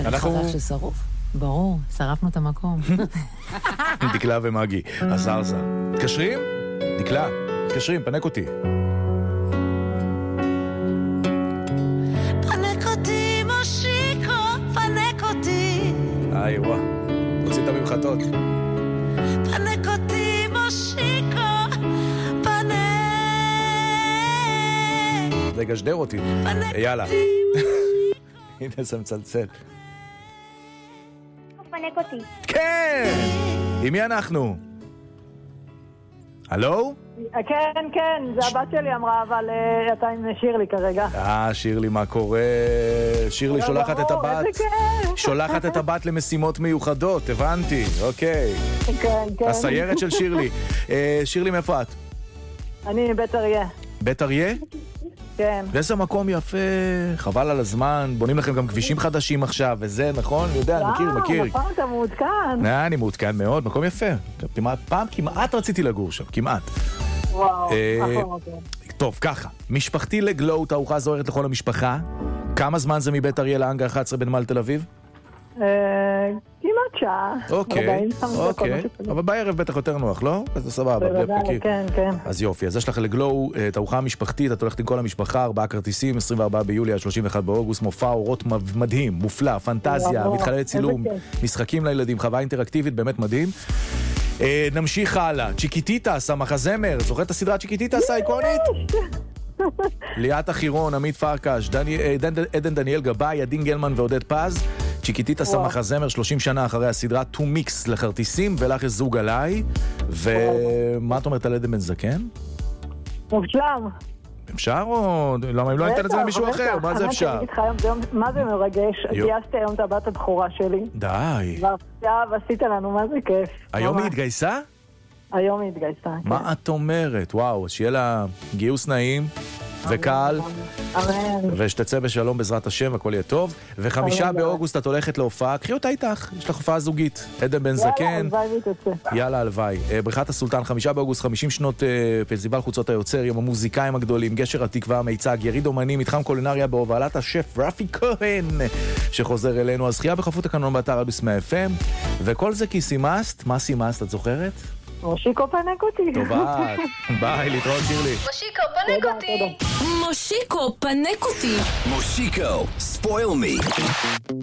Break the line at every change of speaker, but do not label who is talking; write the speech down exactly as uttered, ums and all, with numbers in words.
אנחנו...
חדש ששרוף? ברור, שרפנו את המקום.
דקלה ומגי, הזרזה. תקשרים? דקלה, תקשרים, פנק אותי.
פנק אותי, מושיקו, פנק אותי.
איי, וואה, תוציא את הממחטות.
פנק אותי, מושיקו, פנק.
זה גשדר אותי. יאללה. הנה זה מצלצל.
פנק אותי.
כן! עם מי אנחנו? הלו?
כן, כן, זה הבת שלי אמרה, אבל uh, אתה עם שירלי כרגע.
אה, שירלי, מה קורה? שירלי שולחת את הבת, שולחת את הבת למשימות מיוחדות, הבנתי, אוקיי.
כן, כן.
הסיירת של שירלי. אה, שירלי, מאיפה את?
אני מבית אריה.
בית אריה?
כן.
ואיזה מקום יפה, חבל על הזמן, בונים לכם גם כבישים חדשים עכשיו, וזה, נכון? אני יודע, אני מכיר, מכיר.
נכון, אתה מעודכן.
אה, אני מעודכן מאוד, מקום יפה. פעם כמעט רציתי לגור שם, כמעט.
וואו, נכון.
טוב, ככה, משפחתי לגלו, תערוכה זוהרת לכל המשפחה. כמה זמן זה מבית אריה להנגה אחת עשרה בנמל תל אביב?
כמעט שעה.
אוקיי, אוקיי. אבל בערב בטח יותר נוח, לא? אז זה סבבה.
כן, כן.
אז יופי, אז יש לך לגלו, תערוכה משפחתית, את הולכת עם כל המשפחה, ארבעה כרטיסים, עשרים וארבעה ביולי עד שלושים ואחד באוגוסט, מופע אורות מדהים, מופלא, פנטזיה, מתחללי צילום, משחקים לילדים, חוויה אינטראקטיבית, באמת מדהים. נמשיך הלאה. צ'יקיטיטס, המחזמר, זוכרת את הסדרה צ'יקיטיטס האיקונית? ליאת אחירון, עמית פרקש, עדן דניאל גבאי, עדין גלמן ועודד פז. צ'יקיטיטס המחזמר, שלושים שנה אחרי הסדרה, טו מיקס לכרטיסים, ולך יש זוג עליי. ומה את אומרת על עדן בן זקן?
מושלם.
אפשר או... למה אם לא ניתן את זה למישהו אחר? מה זה אפשר?
מה זה מרגש? גייסתי היום את הבת הבכורה שלי.
די.
ועכשיו עשית לנו, מה זה כיף.
היום היא התגייסה?
היום היא התגייסה.
מה את אומרת? וואו, שיהיה לה גיוס נעים וקל, ושתצא בשלום בעזרת השם, הכל יהיה טוב. וחמישה באוגוסט את הולכת להופעה, קחי אותה איתך, יש לך הופעה זוגית, עדן בן זקן. יאללה, הלוואי. בריכת הסולטן, חמישה באוגוסט, חמישים שנות פסטיבל חוצות היוצר, יום המוזיקאים הגדולים, גשר התקווה, מיצג, יריד אומנים, מתחם קולינריה בהובלת השף רפי כהן, שחוזר אלינו. אז זכייה בחפות הקנון באתר רדיו סמי אף אם, וכל זה כי סימסת, מה סימסת, את זוכרת?
מושיקו פנק אותי.
טובה, ביי, להתראות שירלי.
מושיקו פנק אותי.
מושיקו פנק אותי.
מושיקו, spoil me.